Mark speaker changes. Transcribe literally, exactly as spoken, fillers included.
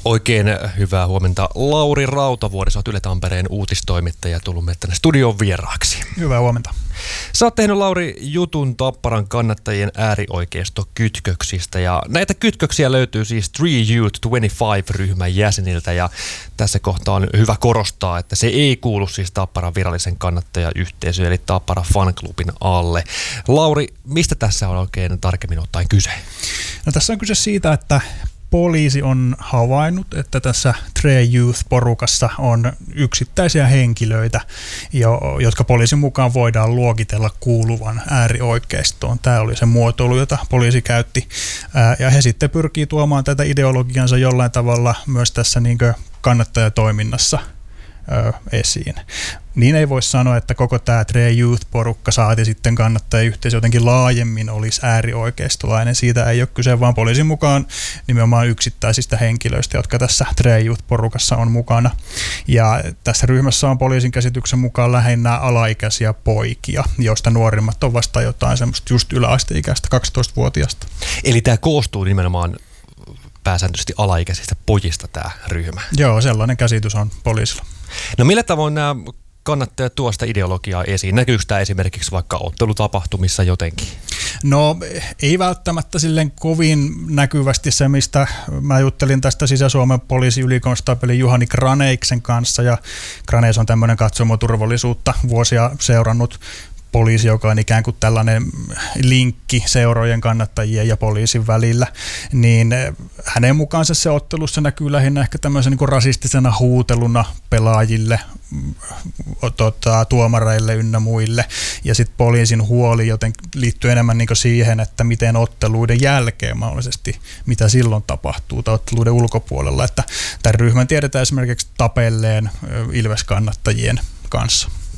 Speaker 1: Oikein hyvää huomenta. Lauri Rautavuori, sä oot Yle Tampereen uutistoimittaja, tullut meille tänne studion vieraaksi.
Speaker 2: Hyvää huomenta.
Speaker 1: Sä oot tehnyt, Lauri, jutun Tapparan kannattajien äärioikeistokytköksistä, ja näitä kytköksiä löytyy siis Three Youth kaksikymmentäviisi-ryhmän jäseniltä, ja tässä kohtaa on hyvä korostaa, että se ei kuulu siis Tapparan virallisen kannattajayhteisöön, eli Tapparan fanklubin alle. Lauri, mistä tässä on oikein tarkemmin ottaen kyse?
Speaker 2: No, tässä on kyse siitä, että poliisi on havainnut, että tässä Three Youth-porukassa on yksittäisiä henkilöitä, jotka poliisin mukaan voidaan luokitella kuuluvan äärioikeistoon. Tämä oli se muotoilu, jota poliisi käytti. Ja he sitten pyrkii tuomaan tätä ideologiansa jollain tavalla myös tässä niin kuin kannattajatoiminnassa esiin. Niin ei voi sanoa, että koko tämä Three Youth-porukka saati sitten kannattajayhteisö jotenkin laajemmin olisi äärioikeistolainen. Siitä ei ole kyse, vaan poliisin mukaan nimenomaan yksittäisistä henkilöistä, jotka tässä Three Youth-porukassa on mukana. Ja tässä ryhmässä on poliisin käsityksen mukaan lähinnä alaikäisiä poikia, joista nuorimmat on vasta jotain semmoista just yläasteikäistä kaksitoistavuotiaasta.
Speaker 1: Eli tämä koostuu nimenomaan pääsääntöisesti alaikäisistä pojista tämä ryhmä?
Speaker 2: Joo, sellainen käsitys on poliisilla.
Speaker 1: No millä tavoin nämä kannattajat tuo sitä ideologiaa esiin? Näkyykö tämä esimerkiksi vaikka ottelutapahtumissa jotenkin?
Speaker 2: No ei välttämättä silleen kovin näkyvästi se, mistä mä juttelin tästä Sisä-Suomen poliisiylikonstaapeli Juhani Graneiksen kanssa. Ja Graneis on tämmöinen katsomoturvallisuutta vuosia seurannut poliisi, joka on ikään kuin tällainen linkki seurojen kannattajien ja poliisin välillä, niin hänen mukaansa se ottelussa näkyy lähinnä ehkä tämmöisen niin kuin rasistisena huuteluna pelaajille, tota, tuomareille ynnä muille, ja sitten poliisin huoli joten liittyy enemmän niin kuin siihen, että miten otteluiden jälkeen mahdollisesti, mitä silloin tapahtuu tai otteluiden ulkopuolella, että tämän ryhmän tiedetään esimerkiksi tapelleen Ilves-kannattajien kanssa.